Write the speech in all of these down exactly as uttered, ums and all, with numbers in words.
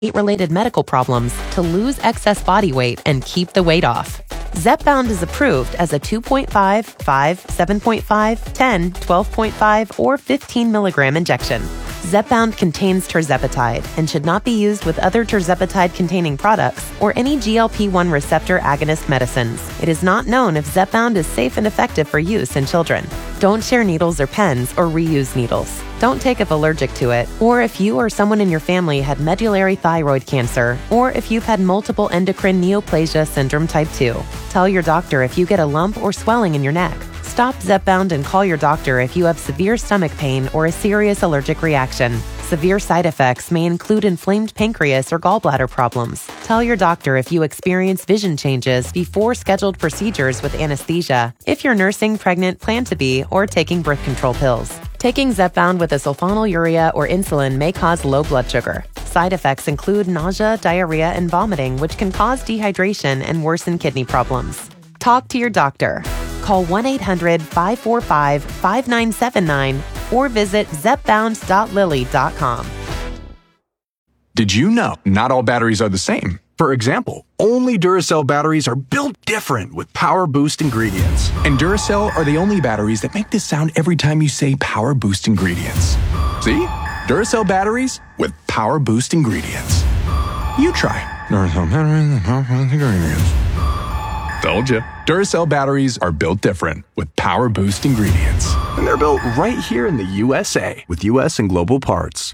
related medical problems to lose excess body weight and keep the weight off. Zepbound is approved as a two point five, five, seven point five, ten, twelve point five, or fifteen milligram injection. Zepbound contains tirzepatide and should not be used with other tirzepatide-containing products or any G L P one receptor agonist medicines. It is not known if Zepbound is safe and effective for use in children. Don't share needles or pens or reuse needles. Don't take if allergic to it, or if you or someone in your family had medullary thyroid cancer, or if you've had multiple endocrine neoplasia syndrome type two. Tell your doctor if you get a lump or swelling in your neck. Stop Zepbound and call your doctor if you have severe stomach pain or a serious allergic reaction. Severe side effects may include inflamed pancreas or gallbladder problems. Tell your doctor if you experience vision changes before scheduled procedures with anesthesia, if you're nursing, pregnant, plan to be, or taking birth control pills. Taking Zepbound with a sulfonylurea or insulin may cause low blood sugar. Side effects include nausea, diarrhea, and vomiting, which can cause dehydration and worsen kidney problems. Talk to your doctor. Call one eight hundred, five four five, five nine seven nine or visit zepbound dot lilly dot com. Did you know not all batteries are the same? For example, only Duracell batteries are built different with Power Boost ingredients. And Duracell are the only batteries that make this sound every time you say Power Boost ingredients. See? Duracell batteries with Power Boost ingredients. You try. Duracell batteries with Power Boost ingredients. Told you. Duracell batteries are built different with Power Boost ingredients. And they're built right here in the U S A with U S and global parts.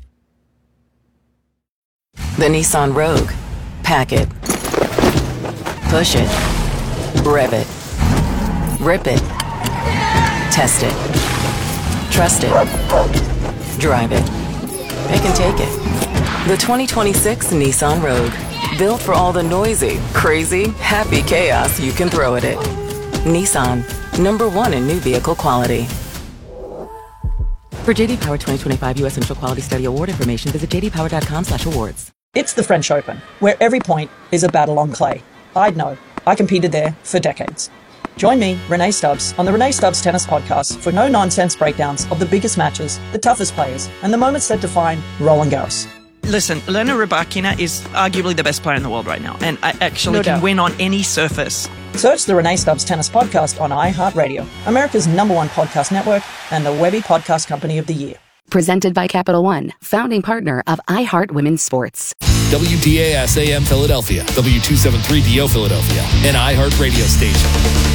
The Nissan Rogue. Pack it. Push it. Rev it. Rip it. Test it. Trust it. Drive it. It can take it. The twenty twenty-six Nissan Rogue. Built for all the noisy, crazy, happy chaos you can throw at it. Nissan. Number one in new vehicle quality. For J D Power twenty twenty-five U S Initial Quality Study Award information, visit j d power dot com slash awards. It's the French Open, where every point is a battle on clay. I'd know. I competed there for decades. Join me, Renee Stubbs, on the Renee Stubbs Tennis Podcast for no-nonsense breakdowns of the biggest matches, the toughest players, and the moments that define Roland Garros. Listen, Elena Rybakina is arguably the best player in the world right now, and I actually No can doubt. win on any surface. Search the Renee Stubbs Tennis Podcast on iHeartRadio, America's number one podcast network and the Webby Podcast Company of the Year. Presented by Capital One, founding partner of iHeart Women's Sports. W D A S A M Philadelphia, W two seventy-three D O Philadelphia, an iHeart radio station.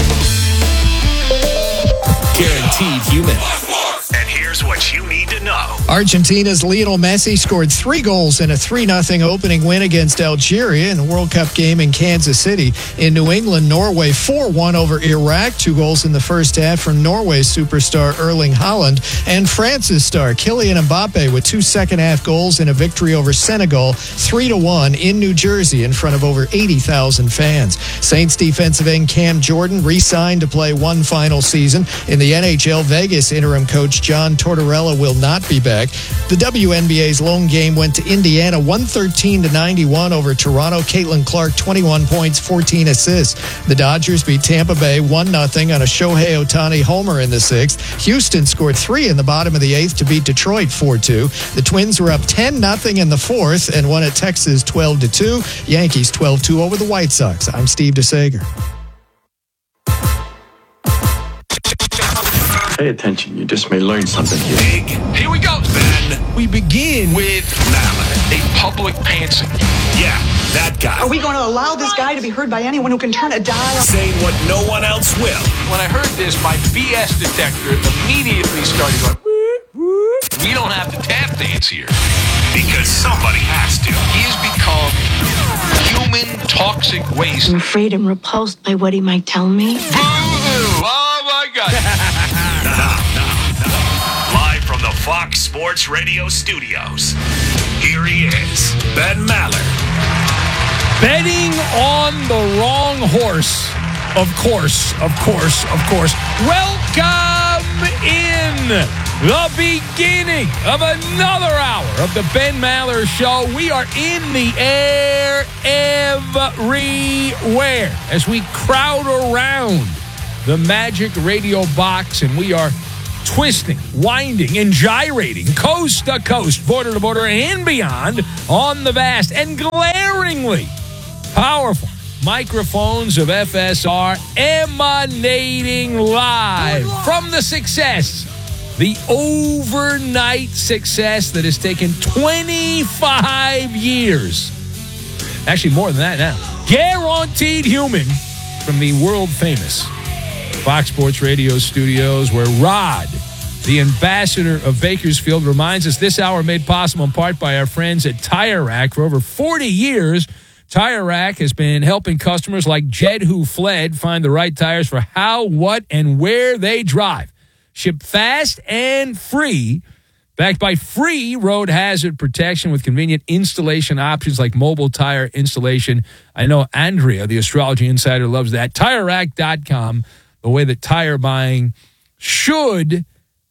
Guaranteed human. And here's what you need to know. Argentina's Lionel Messi scored three goals in a three nothing opening win against Algeria in the World Cup game in Kansas City. In New England, Norway four one over Iraq. Two goals in the first half from Norway's superstar Erling Haaland. And France's star Kylian Mbappe with two second-half goals in a victory over Senegal three to one in New Jersey in front of over eighty thousand fans. Saints defensive end Cam Jordan re-signed to play one final season. In the N H L, Vegas interim coach John Tortorella will not be back. The W N B A's lone game went to Indiana one thirteen to ninety-one over Toronto. Caitlin Clark, twenty-one points, fourteen assists. The Dodgers beat Tampa Bay one nothing on a Shohei Ohtani homer in the sixth. Houston scored three in the bottom of the eighth to beat Detroit four two. The Twins were up ten nothing in the fourth and won at Texas twelve to two. Yankees twelve two over the White Sox. I'm Steve DeSager. Pay attention, you just may learn something here. Big. Here we go, then. We begin With Maller, a public pantsing. Yeah, that guy. Are we going to allow this guy to be heard by anyone who can turn a dial? Saying what no one else will. When I heard this, my B S detector immediately started going, whoop, whoop. We don't have to tap dance here. Because somebody has to. He has become human toxic waste. I'm afraid I'm repulsed by what he might tell me. Boo-hoo! Oh, my God. Now, now, now. Live from the Fox Sports Radio studios, here he is, Ben Maller. Betting on the wrong horse. Of course, of course, of course. Welcome in the beginning of another hour of the Ben Maller Show. We are in the air everywhere as we crowd around the Magic Radio Box, and we are twisting, winding, and gyrating coast to coast, border to border, and beyond on the vast and glaringly powerful microphones of F S R, emanating live from the success, the overnight success that has taken twenty-five years. Actually, more than that now. Guaranteed human from the world-famous Fox Sports Radio studios, where Rod, the ambassador of Bakersfield, reminds us this hour made possible in part by our friends at Tire Rack. For over forty years, Tire Rack has been helping customers like Jed who fled find the right tires for how, what, and where they drive. Shipped fast and free, backed by free road hazard protection with convenient installation options like mobile tire installation. I know Andrea, the astrology insider, loves that. Tire Rack dot com, the way that tire buying should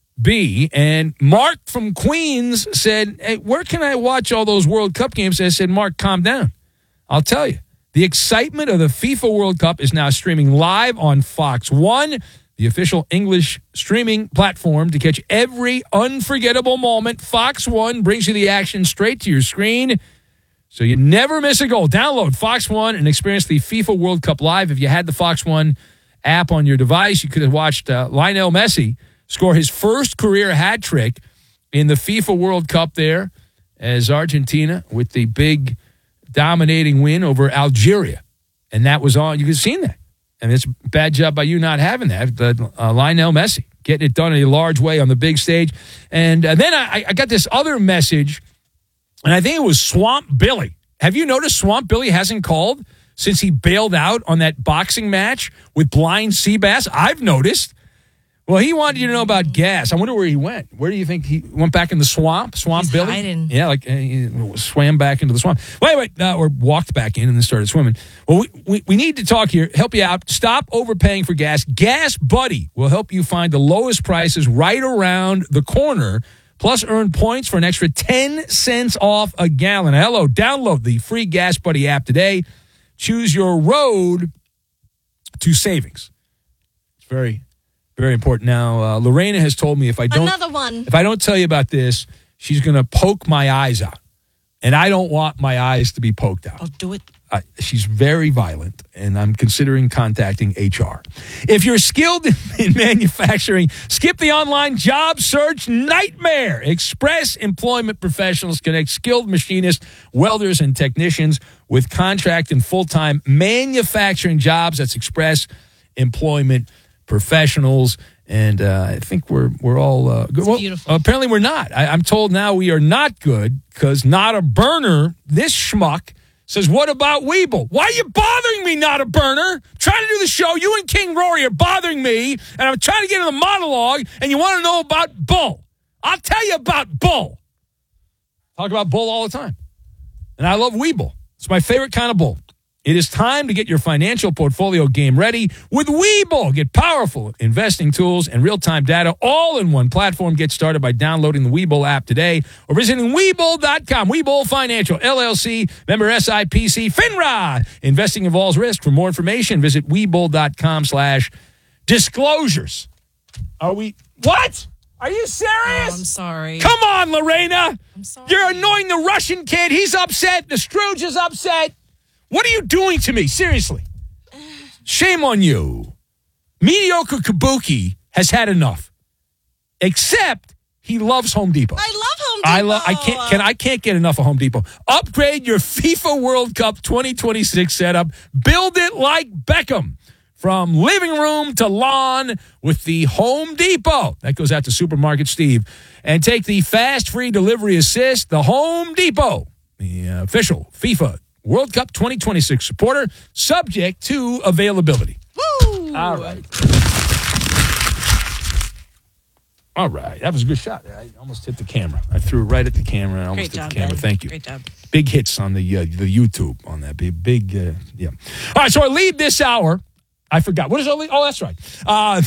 be. And Mark from Queens said, hey, where can I watch all those World Cup games? I said, Mark, calm down. I'll tell you. The excitement of the FIFA World Cup is now streaming live on Fox One, the official English streaming platform to catch every unforgettable moment. Fox One brings you the action straight to your screen, so you never miss a goal. Download Fox One and experience the FIFA World Cup live. If you had the Fox One app on your device, you could have watched uh, Lionel Messi score his first career hat trick in the FIFA World Cup there as Argentina with the big dominating win over Algeria. And that was on. You could have seen that. And it's a bad job by you not having that. The, uh, Lionel Messi getting it done in a large way on the big stage. And uh, then I, I got this other message, and I think it was Swamp Billy. Have you noticed Swamp Billy hasn't called since he bailed out on that boxing match with Blind Seabass? I've noticed. Well, he wanted you to know about gas. I wonder where he went. Where do you think he went? Back in the swamp? Swamp He's Billy? hiding. Yeah, like uh, he swam back into the swamp. Wait, wait, uh, or walked back in and then started swimming. Well, we, we, we need to talk here, help you out. Stop overpaying for gas. Gas Buddy will help you find the lowest prices right around the corner, plus earn points for an extra ten cents off a gallon. Hello, download the free Gas Buddy app today. Choose your road to savings. It's very, very important. Now, uh, Lorena has told me if I don't Another one. if I don't tell you about this, she's going to poke my eyes out, and I don't want my eyes to be poked out. I'll do it. Uh, she's very violent, and I'm considering contacting H R. If you're skilled in, in manufacturing, skip the online job search nightmare. Express Employment Professionals connect skilled machinists, welders, and technicians with contract and full-time manufacturing jobs. That's Express Employment Professionals. And uh, I think we're we're all uh, good. Well, beautiful. Apparently we're not. I, I'm told now we are not good because Not a Burner, this schmuck, says, what about Weeble? Why are you bothering me, Not a Burner? I'm trying to do the show. You and King Rory are bothering me, and I'm trying to get in the monologue, and you want to know about Bull. I'll tell you about Bull. Talk about Bull all the time. And I love Weeble. It's my favorite kind of bull. It is time to get your financial portfolio game ready with Weeble. Get powerful investing tools and real-time data all in one platform. Get started by downloading the Weeble app today or visiting Weeble dot com. Weeble Financial, L L C, member S I P C, FINRA. Investing involves risk. For more information, visit Weeble dot com slash disclosures. Are we... What? Are you serious? Oh, I'm sorry. Come on, Lorena. I'm sorry. You're annoying the Russian kid. He's upset. The Scrooge is upset. What are you doing to me? Seriously. Shame on you. Mediocre Kabuki has had enough. Except he loves Home Depot. I love Home Depot. I love I can't can I can't get enough of Home Depot. Upgrade your FIFA World Cup twenty twenty-six setup. Build it like Beckham. From living room to lawn with the Home Depot. That goes out to Supermarket Steve. And take the fast free delivery assist, the Home Depot, the official FIFA World Cup twenty twenty-six supporter, subject to availability. Woo! All right. All right. That was a good shot. I almost hit the camera. I threw it right at the camera. And I almost Great hit job, the camera. Ben. Thank you. Great job. Big hits on the uh, the YouTube on that. Big, big uh, yeah. All right. So our lead this hour, I forgot. What is our lead? Oh, that's right. Uh,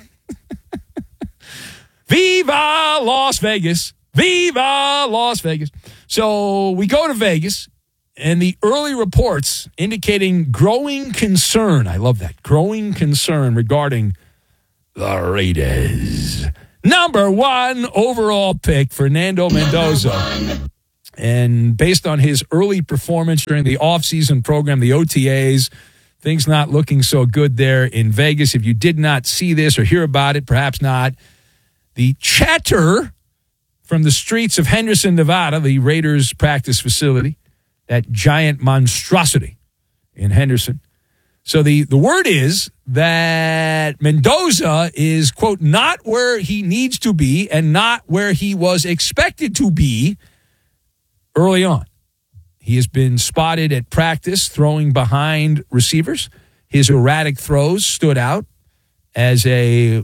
Viva Las Vegas. Viva Las Vegas. So we go to Vegas. And the early reports indicating growing concern, I love that, growing concern regarding the Raiders. Number one overall pick, Fernando Mendoza. And based on his early performance during the offseason program, the O T As, things not looking so good there in Vegas. If you did not see this or hear about it, perhaps not, the chatter from the streets of Henderson, Nevada, the Raiders practice facility, that giant monstrosity in Henderson. So the, the word is that Mendoza is, quote, not where he needs to be and not where he was expected to be early on. He has been spotted at practice throwing behind receivers. His erratic throws stood out as a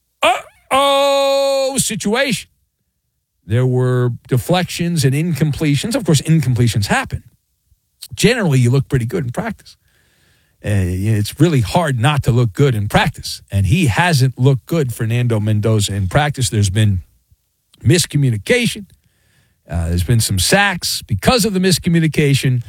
uh-oh situation. There were deflections and incompletions. Of course, incompletions happen. Generally, you look pretty good in practice. Uh, it's really hard not to look good in practice. And he hasn't looked good, Fernando Mendoza, in practice. There's been miscommunication. Uh, there's been some sacks because of the miscommunication.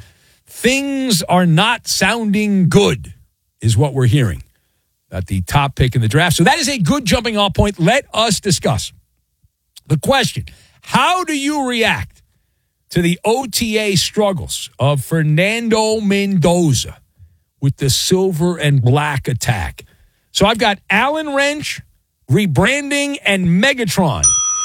Things are not sounding good, is what we're hearing at the top pick in the draft. So that is a good jumping off point. Let us discuss the question. How do you react to the O T A struggles of Fernando Mendoza with the silver and black attack? So I've got Allen Wrench, rebranding, and Megatron.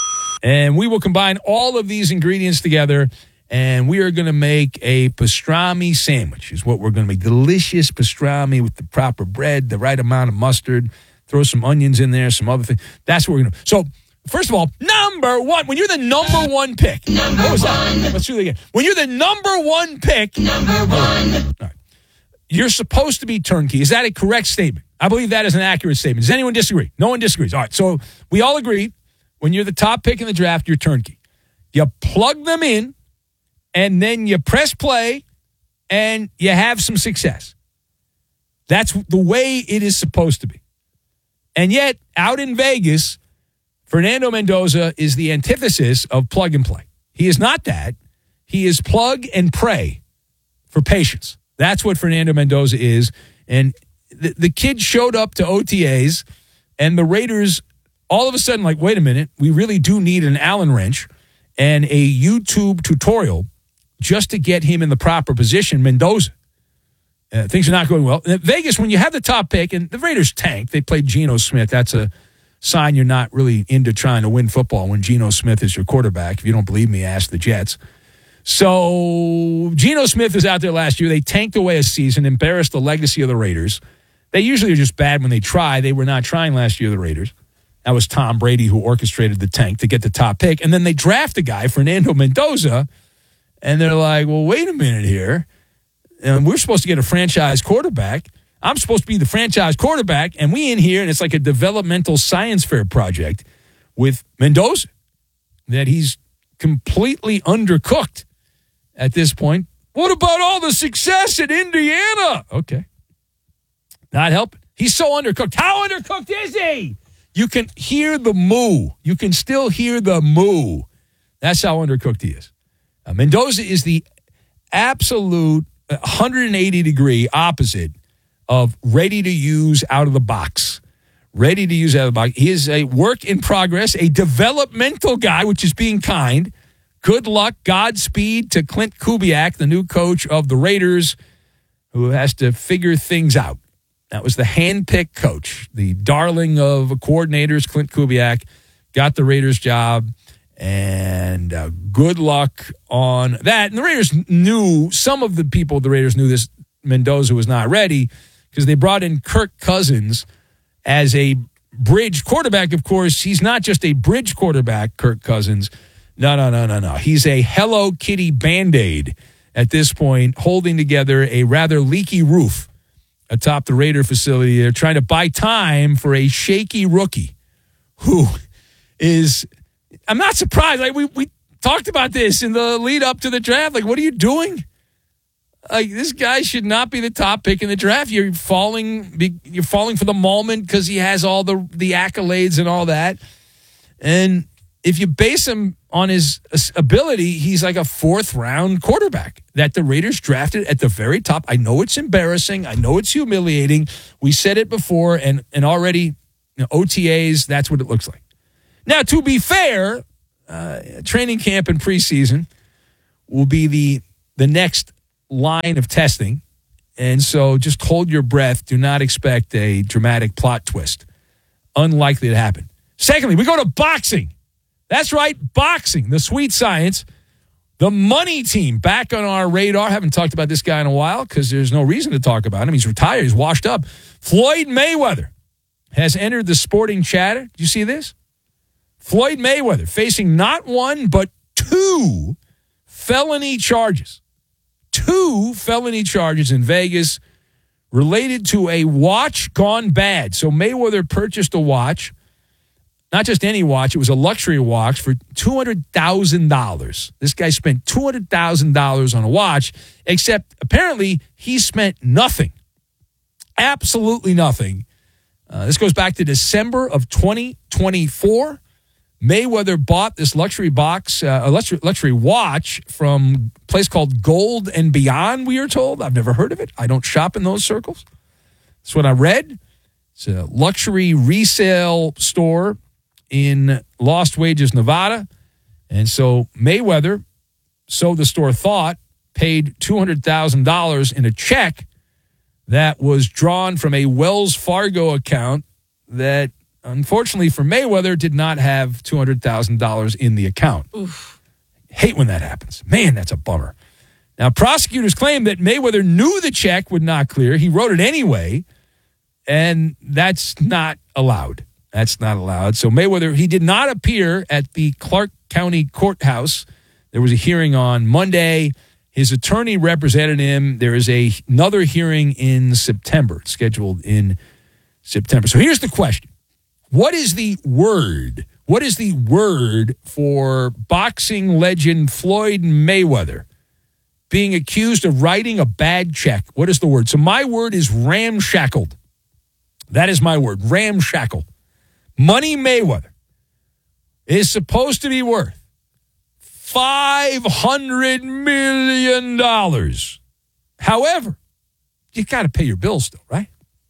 And we will combine all of these ingredients together, and we are going to make a pastrami sandwich, is what we're going to make. Delicious pastrami with the proper bread, the right amount of mustard, throw some onions in there, some other things. That's what we're going to do. So, first of all, number one, when you're the number one pick. Number what was that? One. Let's do it again. When you're the number one pick. Number one. All right. You're supposed to be turnkey. Is that a correct statement? I believe that is an accurate statement. Does anyone disagree? No one disagrees. All right. So we all agree when you're the top pick in the draft, you're turnkey. You plug them in, and then you press play, and you have some success. That's the way it is supposed to be. And yet, out in Vegas, Fernando Mendoza is the antithesis of plug and play. He is not that. He is plug and pray for patience. That's what Fernando Mendoza is. And the, the kid showed up to O T As, and the Raiders all of a sudden, like, wait a minute, we really do need an Allen wrench and a YouTube tutorial just to get him in the proper position. Mendoza. Uh, things are not going well. In Vegas, when you have the top pick, and the Raiders tanked, they played Geno Smith. That's a sign you're not really into trying to win football when Geno Smith is your quarterback. If you don't believe me, ask the Jets. So Geno Smith was out there last year. They tanked away a season, embarrassed the legacy of the Raiders. They usually are just bad when they try. They were not trying last year, the Raiders. That was Tom Brady who orchestrated the tank to get the top pick. And then they draft a guy, Fernando Mendoza, and they're like, well, wait a minute here. And we're supposed to get a franchise quarterback. I'm supposed to be the franchise quarterback, and we in here, and it's like a developmental science fair project with Mendoza that he's completely undercooked at this point. What about all the success in Indiana? Okay. Not helping. He's so undercooked. How undercooked is he? You can hear the moo. You can still hear the moo. That's how undercooked he is. Uh, Mendoza is the absolute one hundred eighty degree opposite of ready to use out of the box. Ready to use out of the box. He is a work in progress, a developmental guy, which is being kind. Good luck, Godspeed to Clint Kubiak, the new coach of the Raiders, who has to figure things out. That was the hand-picked coach, the darling of coordinators, Clint Kubiak, got the Raiders job, and uh, good luck on that. And the Raiders knew, some of the people, the Raiders knew this, Mendoza was not ready, because they brought in Kirk Cousins as a bridge quarterback. Of course, he's not just a bridge quarterback, Kirk Cousins. No, no, no, no, no. He's a Hello Kitty Band-Aid at this point, holding together a rather leaky roof atop the Raider facility. They're trying to buy time for a shaky rookie who is, I'm not surprised. Like we, we talked about this in the lead up to the draft. Like, what are you doing? Like, this guy should not be the top pick in the draft. You're falling, you're falling for the moment because he has all the, the accolades and all that. And if you base him on his ability, he's like a fourth round quarterback that the Raiders drafted at the very top. I know it's embarrassing. I know it's humiliating. We said it before, and, and already, you know, O T As, that's what it looks like. Now, to be fair, uh, training camp and preseason will be the the next line of testing. And so just hold your breath. Do not expect a dramatic plot twist. Unlikely to happen. Secondly, we go to boxing. That's right, boxing, the sweet science. The money team back on our radar. Haven't talked about this guy in a while because there's no reason to talk about him. He's retired. He's washed up. Floyd Mayweather has entered the sporting chatter. Did you see this? Floyd Mayweather facing not one, but two felony charges. Two felony charges in Vegas related to a watch gone bad. So Mayweather purchased a watch, not just any watch, it was a luxury watch for two hundred thousand dollars. This guy spent two hundred thousand dollars on a watch, except apparently he spent nothing. Absolutely nothing. Uh, this goes back to December of twenty twenty-four. Mayweather bought this luxury box, uh, a luxury, luxury watch from a place called Gold and Beyond, we are told. I've never heard of it. I don't shop in those circles. That's what I read. It's a luxury resale store in Lost Wages, Nevada. And so Mayweather, so the store thought, paid two hundred thousand dollars in a check that was drawn from a Wells Fargo account that, unfortunately for Mayweather, did not have two hundred thousand dollars in the account. Oof. Hate when that happens. Man, that's a bummer. Now, prosecutors claim that Mayweather knew the check would not clear. He wrote it anyway, and that's not allowed. That's not allowed. So Mayweather, he did not appear at the Clark County Courthouse. There was a hearing on Monday. His attorney represented him. There is a, another hearing in September, scheduled in September. So here's the question. What is the word? What is the word for boxing legend Floyd Mayweather being accused of writing a bad check? What is the word? So my word is ramshackled. That is my word, ramshackle. Money Mayweather is supposed to be worth five hundred million dollars. However, you got to pay your bills still, right?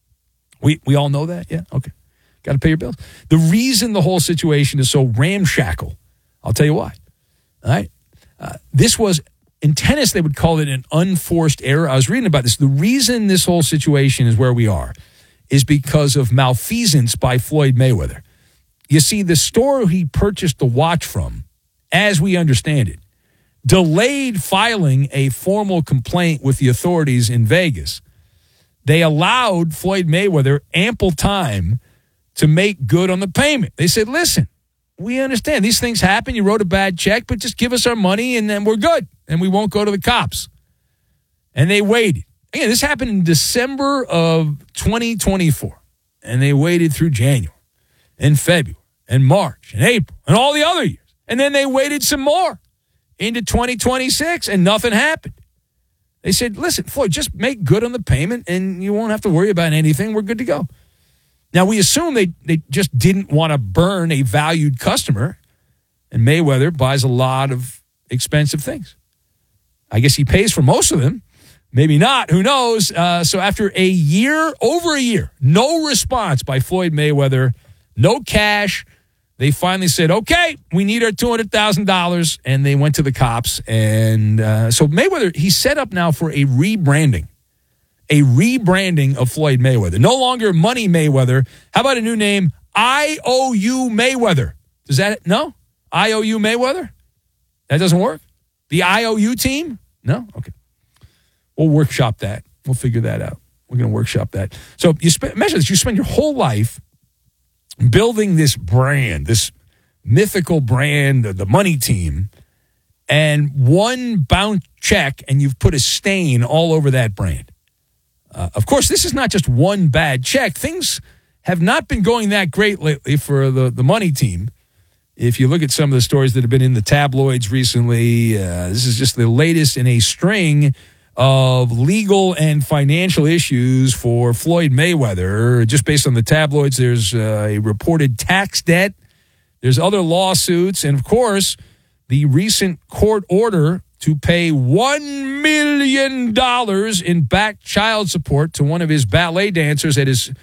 We we all know that, yeah? Okay. Got to pay your bills. The reason the whole situation is so ramshackle, I'll tell you why. All right? Uh, this was, in tennis, they would call it an unforced error. I was reading about this. The reason this whole situation is where we are is because of malfeasance by Floyd Mayweather. You see, the store he purchased the watch from, as we understand it, delayed filing a formal complaint with the authorities in Vegas. They allowed Floyd Mayweather ample time to make good on the payment. They said, listen, we understand these things happen. You wrote a bad check, but just give us our money and then we're good. And we won't go to the cops. And they waited. Again, this happened in December of twenty twenty-four. And they waited through January and February and March and April and all the other years. And then they waited some more into twenty twenty-six and nothing happened. They said, listen, Floyd, just make good on the payment and you won't have to worry about anything. We're good to go. Now, we assume they, they just didn't want to burn a valued customer, and Mayweather buys a lot of expensive things. I guess he pays for most of them. Maybe not. Who knows? Uh, so after a year, over a year, no response by Floyd Mayweather, no cash, they finally said, okay, we need our two hundred thousand dollars, and they went to the cops. And uh, so Mayweather, he's set up now for a rebranding. A rebranding of Floyd Mayweather. No longer Money Mayweather. How about a new name? I O U Mayweather. Does that, no? I O U Mayweather? That doesn't work? The I O U team? No? Okay. We'll workshop that. We'll figure that out. We're going to workshop that. So you spend, imagine this, you spend your whole life building this brand, this mythical brand, the Money Team, and one bounce check, and you've put a stain all over that brand. Uh, of course, this is not just one bad check. Things have not been going that great lately for the, the Money Team. If you look at some of the stories that have been in the tabloids recently, uh, this is just the latest in a string of legal and financial issues for Floyd Mayweather. Just based on the tabloids, there's uh, a reported tax debt. There's other lawsuits. And, of course, the recent court order to pay one million dollars in back child support to one of his ballet dancers at his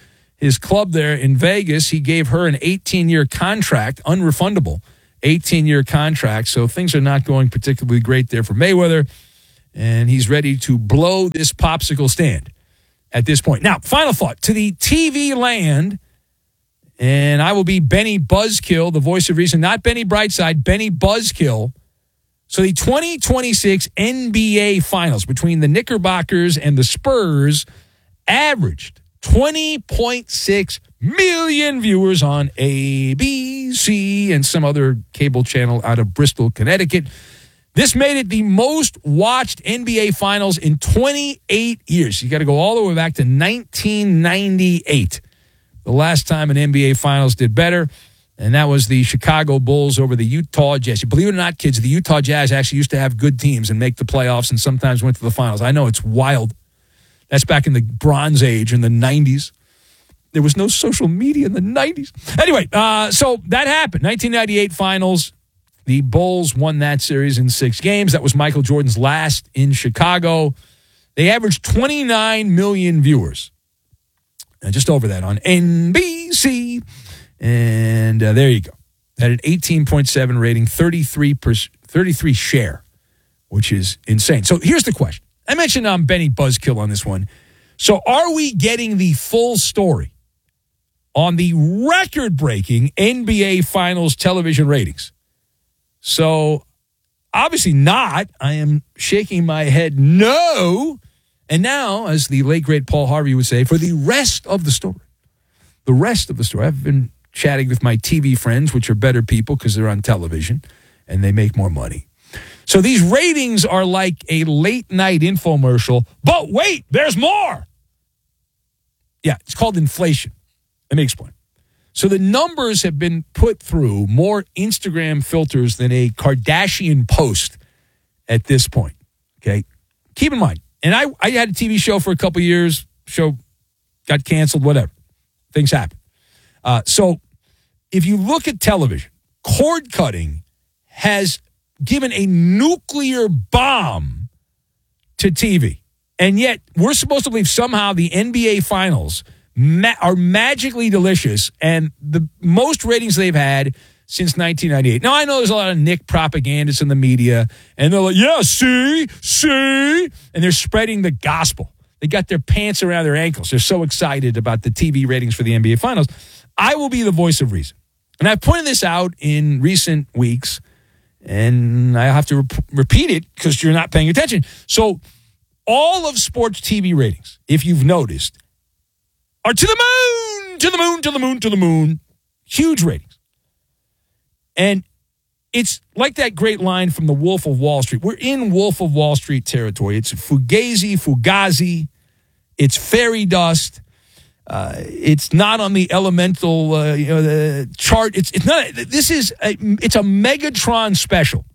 his club there in Vegas. He gave her an eighteen-year contract, unrefundable, eighteen-year contract. So things are not going particularly great there for Mayweather, and he's ready to blow this popsicle stand at this point. Now, final thought to the T V land, and I will be Benny Buzzkill, the voice of reason, not Benny Brightside, Benny Buzzkill. So the twenty twenty-six N B A Finals between the Knickerbockers and the Spurs averaged twenty point six million viewers on A B C and some other cable channel out of Bristol, Connecticut. This made it the most watched N B A Finals in twenty-eight years. You got to go all the way back to nineteen ninety-eight. The last time an N B A Finals did better, and that was the Chicago Bulls over the Utah Jazz. Believe it or not, kids, the Utah Jazz actually used to have good teams and make the playoffs and sometimes went to the finals. I know it's wild. That's back in the Bronze Age in the nineties. There was no social media in the nineties. Anyway, uh, so that happened. nineteen ninety-eight Finals. The Bulls won that series in six games. That was Michael Jordan's last in Chicago. They averaged twenty-nine million viewers. Uh, just over that on N B C. And uh, there you go. Had an eighteen point seven rating, thirty-three, thirty-three share, which is insane. So here's the question. I mentioned I'm um, Benny Buzzkill on this one. So are we getting the full story on the record-breaking N B A Finals television ratings? So obviously not. I am shaking my head no. And now, as the late, great Paul Harvey would say, for the rest of the story, the rest of the story, I've been chatting with my T V friends, which are better people because they're on television and they make more money. So these ratings are like a late-night infomercial, but wait, there's more. Yeah, it's called inflation. Let me explain. So the numbers have been put through more Instagram filters than a Kardashian post at this point, okay? Keep in mind, and I, I had a T V show for a couple years, show got canceled, whatever. Things happen. Uh, so if you look at television, cord cutting has given a nuclear bomb to T V. And yet we're supposed to believe somehow the N B A Finals ma- are magically delicious and the most ratings they've had since nineteen ninety-eight. Now, I know there's a lot of Nick propagandists in the media, and they're like, yeah, see, see, and they're spreading the gospel. They got their pants around their ankles. They're so excited about the T V ratings for the N B A Finals. I will be the voice of reason. And I've pointed this out in recent weeks, and I have to re- repeat it because you're not paying attention. So all of sports T V ratings, if you've noticed, are to the moon, to the moon, to the moon, to the moon. Huge ratings. And it's like that great line from The Wolf of Wall Street. We're in Wolf of Wall Street territory. It's fugazi, fugazi. It's fairy dust. Uh, it's not on the elemental uh, you know, the chart. It's it's not. This is a, it's a Megatron special,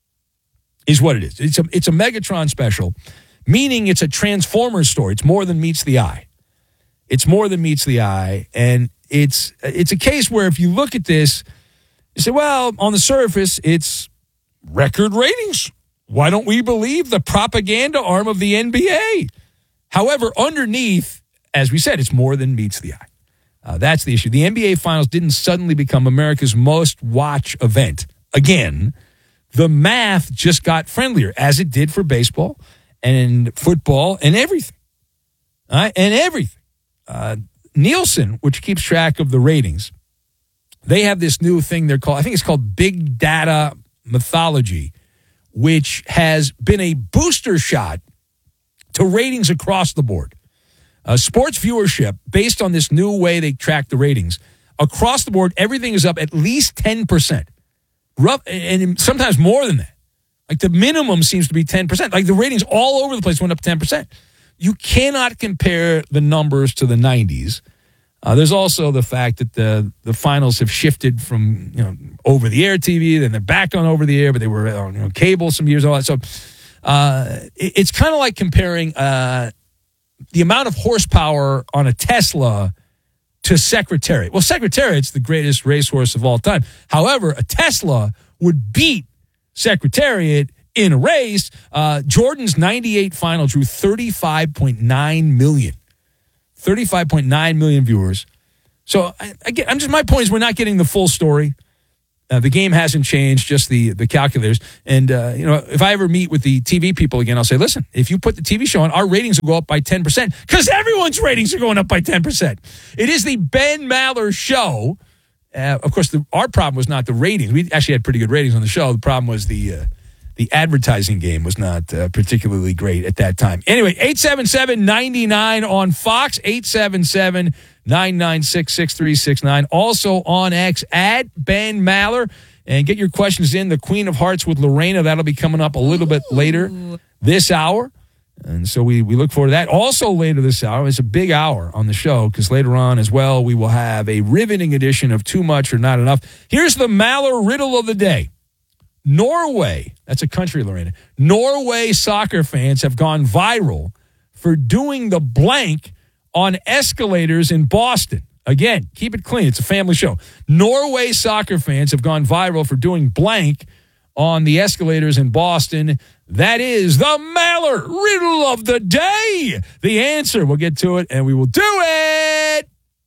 is what it is. It's a it's a Megatron special, meaning it's a Transformers story. It's more than meets the eye. It's more than meets the eye, and it's it's a case where if you look at this, you say, well, on the surface, it's record ratings. Why don't we believe the propaganda arm of the N B A? However, underneath, as we said, it's more than meets the eye. Uh, that's the issue. The N B A Finals didn't suddenly become America's most watched event. Again, the math just got friendlier, as it did for baseball and football and everything. All right? And everything. Uh, Nielsen, which keeps track of the ratings, they have this new thing they're called, I think it's called Big Data Mythology, which has been a booster shot to ratings across the board. Uh, sports viewership, based on this new way they track the ratings, across the board, everything is up at least ten percent. Rough, and sometimes more than that. Like the minimum seems to be ten percent. Like the ratings all over the place went up ten percent. You cannot compare the numbers to the nineties. Uh, there's also the fact that the the finals have shifted from you know over-the-air T V, then they're back on over-the-air, but they were on you know, cable some years ago. So uh, it, it's kind of like comparing uh, the amount of horsepower on a Tesla to Secretariat. Well, Secretariat's the greatest racehorse of all time. However, a Tesla would beat Secretariat in a race. Uh, Jordan's ninety-eight final drew thirty-five point nine million. thirty-five point nine million viewers. So, I, again, I'm just my point is we're not getting the full story. Uh, the game hasn't changed, just the the calculators. And, uh, you know, if I ever meet with the T V people again, I'll say, listen, if you put the T V show on, our ratings will go up by ten percent because everyone's ratings are going up by ten percent. It is the Ben Maller Show. Uh, of course, the, our problem was not the ratings. We actually had pretty good ratings on the show. The problem was the uh, the advertising game was not uh, particularly great at that time. Anyway, eight seven seven, nine nine on Fox, eight seven seven, nine nine six, six three six nine. Also on X, at Ben Maller. And get your questions in. The Queen of Hearts with Lorena. That'll be coming up a little bit later this hour. And so we, we look forward to that. Also later this hour, it's a big hour on the show because later on as well, we will have a riveting edition of Too Much or Not Enough. Here's the Maller riddle of the day. Norway, that's a country, Lorena. Norway soccer fans have gone viral for doing the blank on escalators in Boston. Again, keep it clean. It's a family show. Norway soccer fans have gone viral for doing blank on the escalators in Boston. That is the Maller riddle of the day. The answer, we'll get to it, and we will do it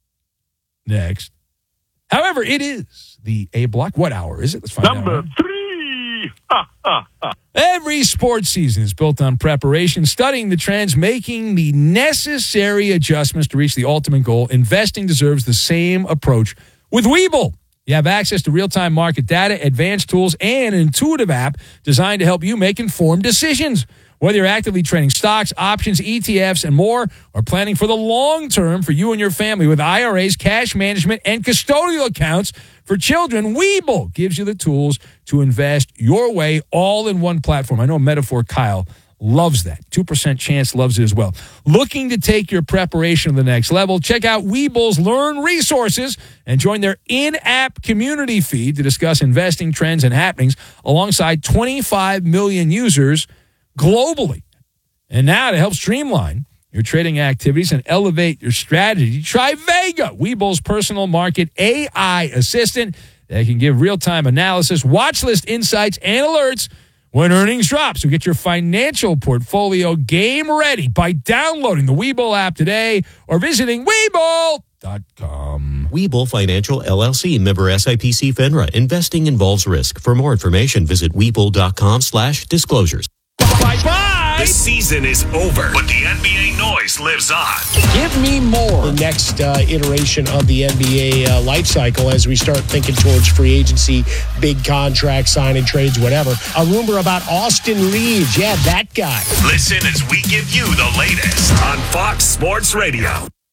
next. However, it is the A block. What hour is it? Let's find Number out. Number three. Ha, ha, ha. Every sports season is built on preparation, studying the trends, making the necessary adjustments to reach the ultimate goal. Investing deserves the same approach with Webull. You have access to real-time market data, advanced tools, and an intuitive app designed to help you make informed decisions. Whether you're actively trading stocks, options, E T Fs, and more, or planning for the long term for you and your family with I R As, cash management, and custodial accounts for children, Webull gives you the tools to invest your way all in one platform. I know Metaphor Kyle loves that. two percent chance loves it as well. Looking to take your preparation to the next level? Check out Webull's Learn Resources and join their in-app community feed to discuss investing trends and happenings alongside twenty-five million users globally. And now to help streamline your trading activities and elevate your strategy, try Vega, Webull's personal market A I assistant that can give real-time analysis, watch list insights, and alerts when earnings drop. So get your financial portfolio game ready by downloading the Webull app today or visiting Webull dot com. Webull Financial, L L C, member S I P C FINRA. Investing involves risk. For more information, visit Webull dot com slash disclosures. Bye-bye! The season is over, but the N B A noise lives on. Give me more. The next uh, iteration of the N B A uh, life cycle as we start thinking towards free agency, big contracts, signing trades, whatever. A rumor about Austin Reeves. Yeah, that guy. Listen as we give you the latest on Fox Sports Radio.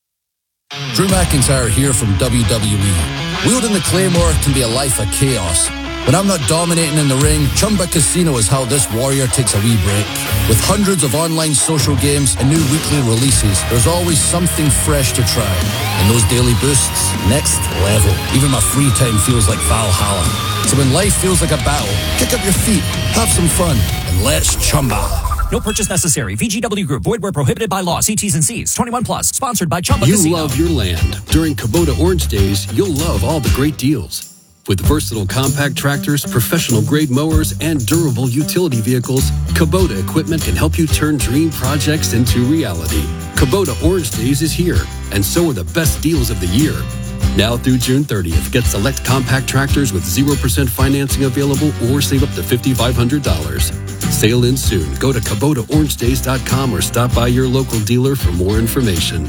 Drew McIntyre here from W W E. Wielding the Claymore can be a life of chaos. When I'm not dominating in the ring, Chumba Casino is how this warrior takes a wee break. With hundreds of online social games and new weekly releases, there's always something fresh to try. And those daily boosts, next level. Even my free time feels like Valhalla. So when life feels like a battle, kick up your feet, have some fun, and let's Chumba. No purchase necessary. V G W Group. Void where prohibited by law. See T's and C's. twenty-one plus. Sponsored by Chumba You Casino. love your land. During Kubota Orange Days, you'll love all the great deals. With versatile compact tractors, professional-grade mowers, and durable utility vehicles, Kubota equipment can help you turn dream projects into reality. Kubota Orange Days is here, and so are the best deals of the year. Now through June thirtieth, get select compact tractors with zero percent financing available or save up to five thousand five hundred dollars. Sale in soon. Go to Kubota Orange Days dot com or stop by your local dealer for more information.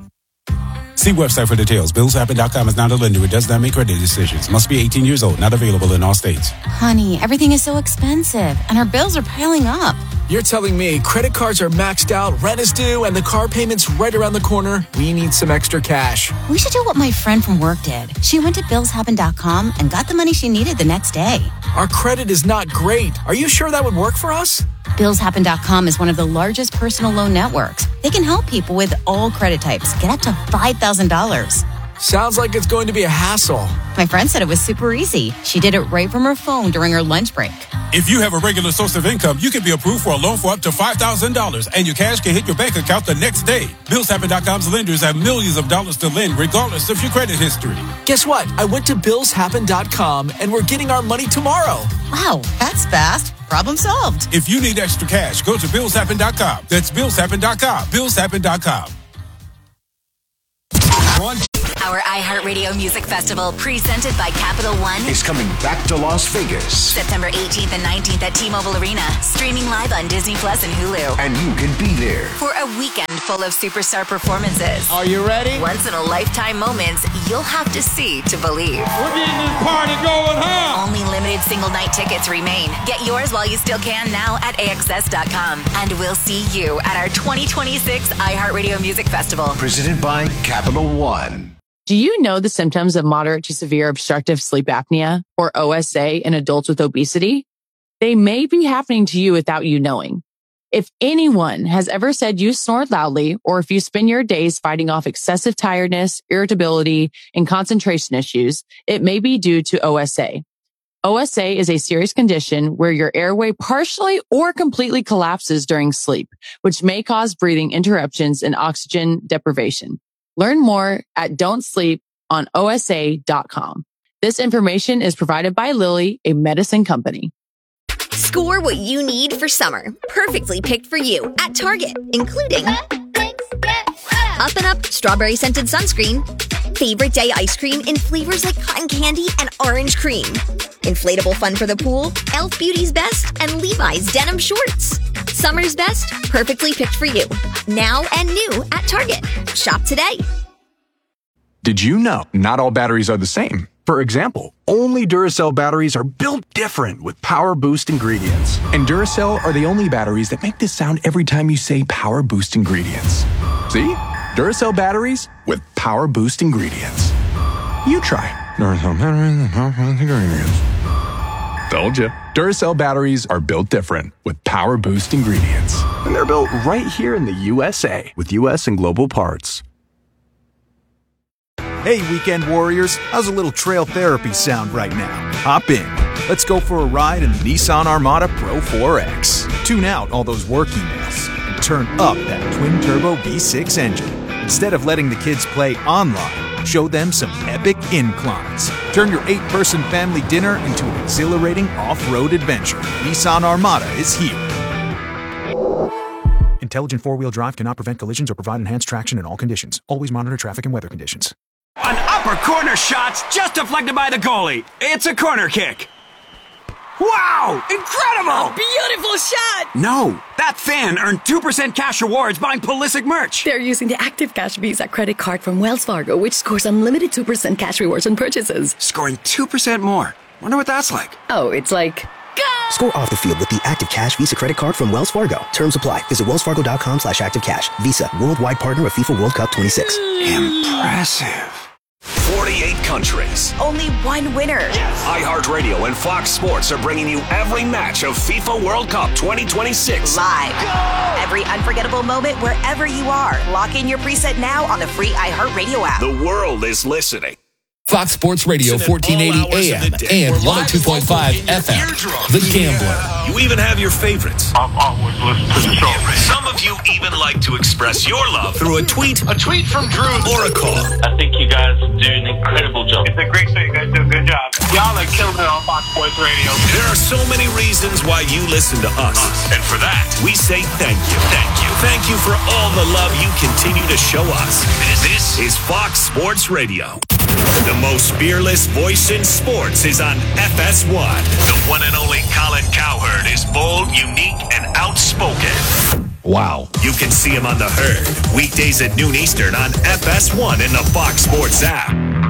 See website for details. Bills Happen dot com is not a lender. It does not make credit decisions. Must be eighteen years old. Not available in all states. Honey, everything is so expensive, and our bills are piling up. You're telling me credit cards are maxed out, rent is due, and the car payment's right around the corner? We need some extra cash. We should do what my friend from work did. She went to Bills Happen dot com and got the money she needed the next day. Our credit is not great. Are you sure that would work for us? Bills Happen dot com is one of the largest personal loan networks. They can help people with all credit types get up to five thousand dollars. Sounds like it's going to be a hassle. My friend said it was super easy. She did it right from her phone during her lunch break. If you have a regular source of income, you can be approved for a loan for up to five thousand dollars, and your cash can hit your bank account the next day. Bills Happen dot com's lenders have millions of dollars to lend regardless of your credit history. Guess what? I went to Bills Happen dot com, and we're getting our money tomorrow. Wow, that's fast. Problem solved. If you need extra cash, go to Bills Happen dot com. That's Bills Happen dot com. Bills Happen dot com. Our iHeartRadio Music Festival, presented by Capital One, is coming back to Las Vegas. September eighteenth and nineteenth at T-Mobile Arena, streaming live on Disney Plus and Hulu. And you can be there for a weekend full of superstar performances. Are you ready? Once in a lifetime moments you'll have to see to believe. We're getting this party going, huh? Only limited single night tickets remain. Get yours while you still can now at A X S dot com. And we'll see you at our twenty twenty-six iHeartRadio Music Festival. Presented by Capital One. Do you know the symptoms of moderate to severe obstructive sleep apnea, or O S A, in adults with obesity? They may be happening to you without you knowing. If anyone has ever said you snore loudly, or if you spend your days fighting off excessive tiredness, irritability, and concentration issues, it may be due to O S A. O S A is a serious condition where your airway partially or completely collapses during sleep, which may cause breathing interruptions and oxygen deprivation. Learn more at don't sleep on O S A dot com. This information is provided by Lilly, a medicine company. Score what you need for summer, perfectly picked for you at Target, including Up and Up strawberry scented sunscreen, favorite day ice cream in flavors like cotton candy and orange cream, inflatable fun for the pool, e l f Beauty's Best, and Levi's denim shorts. Summer's best, perfectly picked for you. Now and new at Target. Shop today. Did you know not all batteries are the same? For example, only Duracell batteries are built different with Power Boost ingredients. And Duracell are the only batteries that make this sound every time you say Power Boost ingredients. See? Duracell batteries with Power Boost ingredients. You try Duracell batteries with Power Boost ingredients. Told you. Duracell batteries are built different with Power Boost ingredients. And they're built right here in the U S A with U S and global parts. Hey, weekend warriors, how's a little trail therapy sound right now? Hop in. Let's go for a ride in the Nissan Armada Pro four X. Tune out all those work emails and turn up that twin-turbo V six engine. Instead of letting the kids play online, show them some epic inclines. Turn your eight-person family dinner into an exhilarating off-road adventure. Nissan Armada is here. Intelligent four-wheel drive cannot prevent collisions or provide enhanced traction in all conditions. Always monitor traffic and weather conditions. An upper corner shot's just deflected by the goalie. It's a corner kick. Wow! Incredible! A beautiful shot! No, that fan earned two percent cash rewards buying Pulisic merch. They're using the Active Cash Visa credit card from Wells Fargo, which scores unlimited two percent cash rewards on purchases. Scoring two percent more. Wonder what that's like. Oh, it's like... Score off the field with the Active Cash Visa credit card from Wells Fargo. Terms apply. Visit wellsfargo.com slash active cash. Visa, worldwide partner of FIFA World Cup twenty-six. Impressive. forty-eight countries. Only one winner. Yes. iHeartRadio and Fox Sports are bringing you every match of FIFA World Cup twenty twenty-six. Live. Go! Every unforgettable moment wherever you are. Lock in your preset now on the free iHeartRadio app. The world is listening. Fox Sports Radio, fourteen eighty A M and one oh two point five F M. The Gambler. You even have your favorites. I'm always listening to the show. Some of you even like to express your love through a tweet, a tweet from Drew, or a call. I think you guys do an incredible job. It's a great show. You guys do a good job. Y'all are killing it on Fox Sports Radio. There are so many reasons why you listen to us. And for that, we say thank you. Thank you. Thank you for all the love you continue to show us. This is Fox Sports Radio. The most fearless voice in sports is on F S one. The one and only Colin Cowherd is bold, unique, and outspoken. Wow. You can see him on The Herd, weekdays at noon Eastern on F S one in the Fox Sports app.